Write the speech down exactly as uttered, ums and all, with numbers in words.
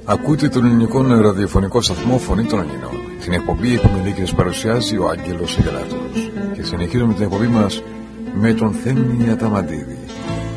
Ακούτε τον ελληνικό ραδιοφωνικό σταθμό Φωνή των Ελλήνων. Την εκπομπή επιμελεί και σας παρουσιάζει ο Άγγελος Αγελάτος. Και συνεχίζουμε την εκπομπή μας με τον Θέμη Αταμαντίδη.